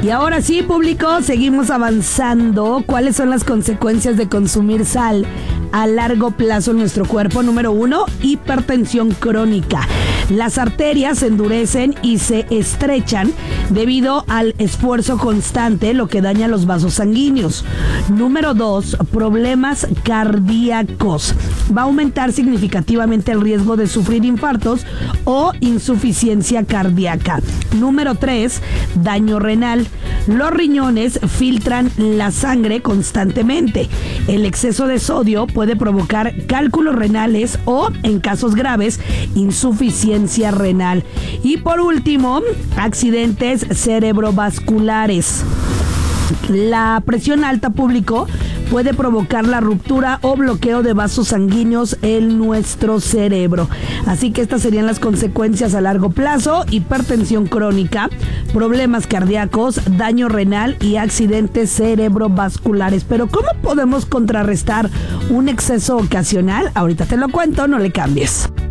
Y ahora sí, público, seguimos avanzando. ¿Cuáles son las consecuencias de consumir sal a largo plazo en nuestro cuerpo? Número 1, hipertensión crónica. Las arterias se endurecen y se estrechan debido al esfuerzo constante, lo que daña los vasos sanguíneos. Número 2, problemas cardíacos. Va a aumentar significativamente el riesgo de sufrir infartos o insuficiencia cardíaca. Número 3, daño renal. Los riñones filtran la sangre constantemente. El exceso de sodio puede provocar cálculos renales o, en casos graves, insuficiencia renal. Y por último, accidentes cerebrovasculares. La presión alta, público, puede provocar la ruptura o bloqueo de vasos sanguíneos en nuestro cerebro. Así que estas serían las consecuencias a largo plazo: hipertensión crónica, problemas cardíacos, daño renal y accidentes cerebrovasculares. Pero ¿cómo podemos contrarrestar un exceso ocasional? Ahorita te lo cuento, no le cambies.